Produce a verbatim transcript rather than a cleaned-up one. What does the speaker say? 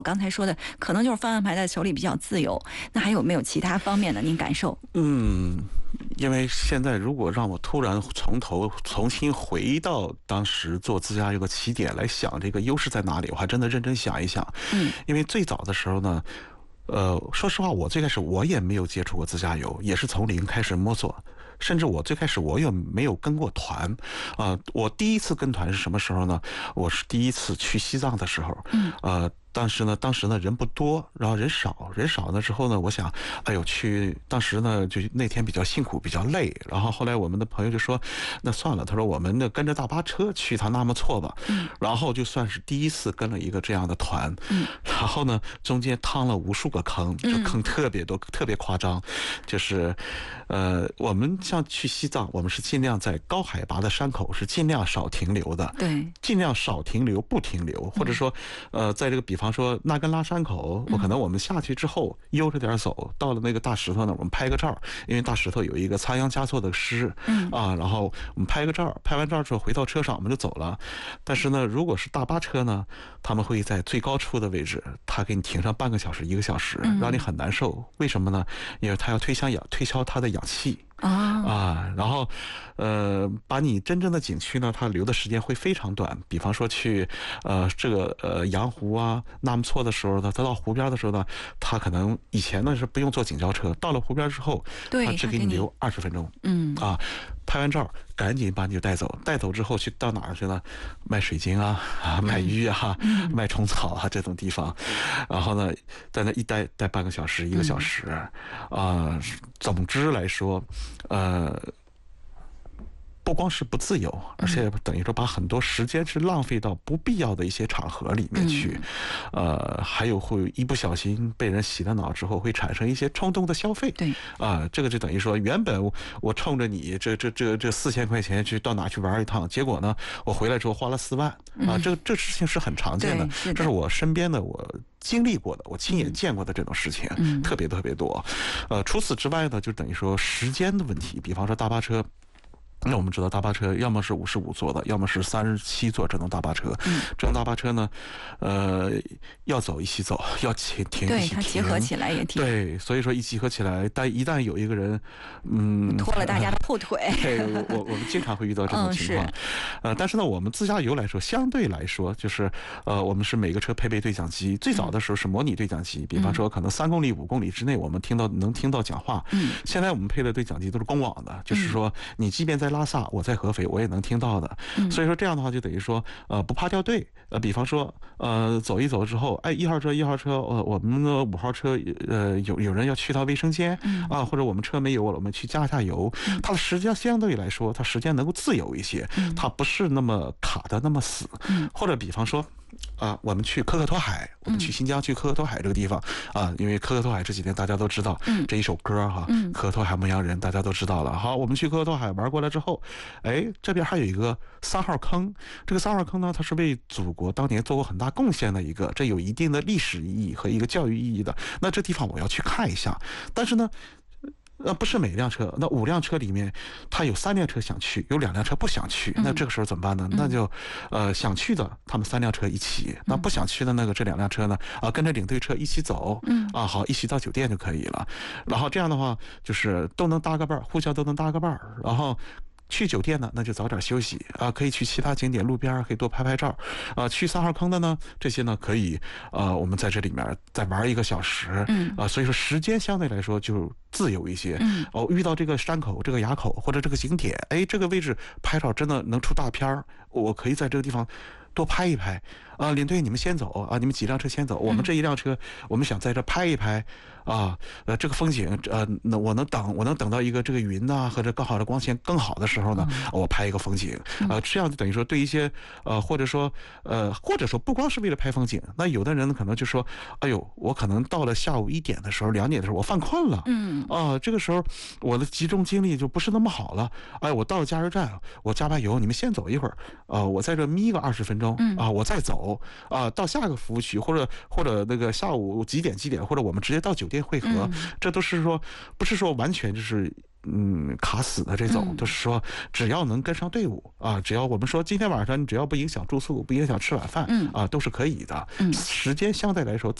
刚才说的可能就是方向盘在手里比较自由，那还有没有其他方面的您感受？ 嗯，因为现在如果让我突然从头重新回到当时做自驾游的起点来想这个优势在哪里，我还真的认真想一想。 嗯， 因为最早的时候呢，呃，说实话，我最开始我也没有接触过自驾游，也是从零开始摸索。甚至我最开始我也没有跟过团，啊、呃，我第一次跟团是什么时候呢？我是第一次去西藏的时候， 嗯， 呃。但是呢，当时呢人不多，然后人少，人少了之后呢，我想，哎呦，去当时呢就那天比较辛苦，比较累。然后后来我们的朋友就说，那算了，他说我们呢跟着大巴车去趟纳木错吧。 嗯， 然后就算是第一次跟了一个这样的团。 嗯， 然后呢中间趟了无数个坑，这坑特别多，特别夸张。就是，呃，我们像去西藏，我们是尽量在高海拔的山口是尽量少停留的， 对， 尽量少停留，不停留，或者说，呃，在这个比。比方说纳根拉山口，我可能我们下去之后悠着点走，到了那个大石头那，我们拍个照，因为大石头有一个仓央嘉措的诗，啊，然后我们拍个照，拍完照之后回到车上我们就走了。但是呢，如果是大巴车呢，他们会在最高处的位置，他给你停上半个小时、一个小时，让你很难受。为什么呢？因为他要推销氧，推销他的氧气。 啊啊，然后，呃，把你真正的景区呢，它留的时间会非常短。比方说去，呃，这个呃羊湖啊、纳木错的时候呢，他到湖边的时候呢，他可能以前呢是不用坐警交车，到了湖边之后，他只给你留二十分钟。 嗯啊，拍完照赶紧把你就带走，带走之后去到哪儿去呢？卖水晶啊，啊，卖鱼啊，嗯、卖虫草啊这种地方，然后呢，在那一待待半个小时、一个小时，啊、呃，总之来说。呃，不光是不自由，而且等于说把很多时间是浪费到不必要的一些场合里面去，嗯、呃，还有会一不小心被人洗了脑之后，会产生一些冲动的消费。 对， 啊、呃，这个就等于说，原本我冲着你这这这这四千块钱去到哪去玩一趟，结果呢，我回来之后花了四万啊，这这事情是很常见的， 是的这是我身边的我。经历过的，我亲眼见过的这种事情，嗯、特别特别多。呃，除此之外呢，就等于说时间的问题，比方说大巴车。那我们知道大巴车要么是五十五座的，要么是三十七座这种大巴车。嗯，这种大巴车呢，呃，要走一起走，要停停一起停。 对，它结合起来也停。 对，所以说一集合起来，但一旦有一个人，嗯， 拖了大家的后腿。 对，我我我们经常会遇到这种情况。嗯、呃，但是呢，我们自驾游来说，相对来说就是呃，我们是每个车配备对讲机。最早的时候是模拟对讲机，比方说可能三公里、五公里之内，我们听到能听到讲话。嗯，现在我们配的对讲机都是公网的，就是说你即便在拉萨，我在合肥，我也能听到的。所以说这样的话，就等于说，呃，不怕掉队。呃，比方说，呃，走一走之后，哎，一号车，一号车，呃，我们的五号车，呃，有有人要去到卫生间啊，或者我们车没油了，我们去加下油。它的时间相对来说，它时间能够自由一些，它不是那么卡的那么死。或者比方说。啊，我们去可可托海，我们去新疆去可可托海这个地方啊，因为可可托海这几年大家都知道这一首歌哈，可可托海牧羊人大家都知道了。好，我们去可可托海玩过来之后，哎，这边还有一个三号坑，这个三号坑呢，它是为祖国当年做过很大贡献的一个，这有一定的历史意义和一个教育意义的。那这地方我要去看一下，但是呢。呃，不是每辆车，那五辆车里面，他有三辆车想去，有两辆车不想去，那这个时候怎么办呢？那就，呃，想去的他们三辆车一起，那不想去的那个这两辆车呢，啊，跟着领队车一起走，嗯，啊，好，一起到酒店就可以了。然后这样的话，就是都能搭个伴儿，互相都能搭个伴儿，然后。去酒店呢，那就早点休息啊，可以去其他景点路边可以多拍拍照啊。去三号坑的呢，这些呢可以呃，我们在这里面再玩一个小时，嗯啊，所以说时间相对来说就自由一些。嗯哦，遇到这个山口、这个垭口或者这个景点，哎，这个位置拍照真的能出大片儿，我可以在这个地方。多拍一拍啊！领队你们先走啊！你们几辆车先走，我们这一辆车，我们想在这拍一拍啊！呃，这个风景，呃，那我能等，我能等到一个这个云呐、啊、和这更好的光线更好的时候呢，我拍一个风景啊！这样就等于说对一些呃，或者说呃，或者说不光是为了拍风景，那有的人可能就说，哎呦，我可能到了下午一点的时候、两点的时候，我犯困了，嗯啊，这个时候我的集中精力就不是那么好了，哎，我到了加油站，我加把油，你们先走一会儿，呃，我在这眯个二十分钟。啊，我再走走啊，到下个服务区，或者或者那个下午几点几点，或者我们直接到酒店汇合， 嗯、 这都是说不是说完全就是嗯卡死的这种，都、嗯、是说只要能跟上队伍啊，只要我们说今天晚上你只要不影响住宿，不影响吃晚饭， 嗯、 啊，都是可以的。 嗯、 时间相对来说